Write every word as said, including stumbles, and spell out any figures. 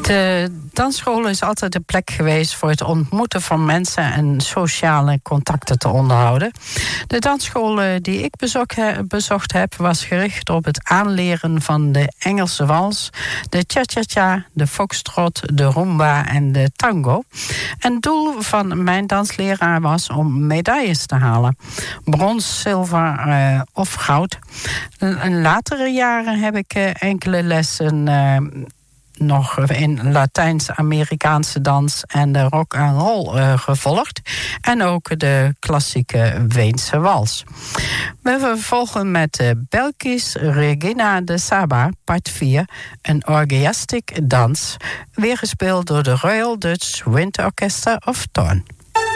De dansschool is altijd de plek geweest voor het ontmoeten van mensen en sociale contacten te onderhouden. De dansschool die ik bezocht, bezocht heb was gericht op het aanleren van de Engelse wals, de cha-cha-cha, de foxtrot, de rumba en de tango. En het doel van mijn dansleraar was om medailles te halen. Brons, zilver uh, of goud. In latere jaren heb ik uh, enkele lessen uh, nog in Latijns-Amerikaanse dans en de rock and roll uh, gevolgd. En ook de klassieke Weense wals. We vervolgen met uh, Belkis Regina de Saba, part vier, een orgiastic dans, weergespeeld door de Royal Dutch Wind Orchestra of Thorn.